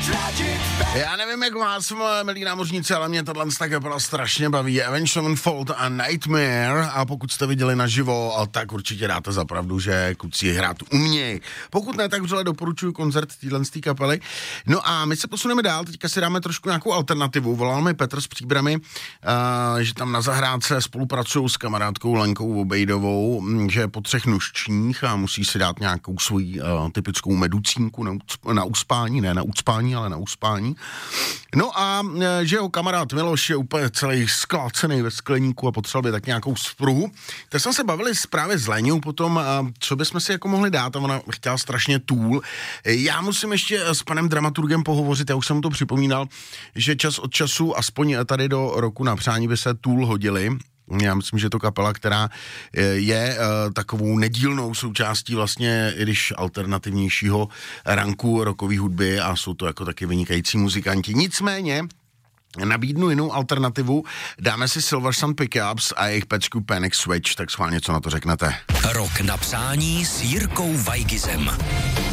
Já nevím, jak vás, milí námořníci, ale mě tato kapela strašně baví. Avenged Sevenfold a Nightmare, a pokud jste viděli naživo, tak určitě dáte za pravdu, že kluci hrát umějí. Pokud ne, tak vřele doporučuji koncert téhle kapely. No a my se posuneme dál, teďka si dáme trošku nějakou alternativu. Volal mi Petr z Příbramy, že tam na zahrádce spolupracují s kamarádkou Lenkou Obejdovou, že je po 3 nočních a musí si dát nějakou svoji typickou meducínku na uspání, ne na ucpání, ale na uspání. No a že jeho kamarád Miloš je úplně celý sklácený ve skleníku a potřeboval by tak nějakou spruhu. Tak jsme se bavili právě s Leňou potom, co bychom si jako mohli dát, a ona chtěla strašně Tool. Já musím ještě s panem dramaturgem pohovořit, já už jsem mu to připomínal, že čas od času, aspoň tady do roku na přání, by se Tool hodili. Já myslím, že je to kapela, která je takovou nedílnou součástí vlastně, i když alternativnějšího ranku rockové hudby, a jsou to jako taky vynikající muzikanti. Nicméně nabídnu jinou alternativu, dáme si Silver Sun Pickups a jejich pecku Panic Switch, tak schválně, co na to řeknete. Rok na přání s Jirkou Weigizem.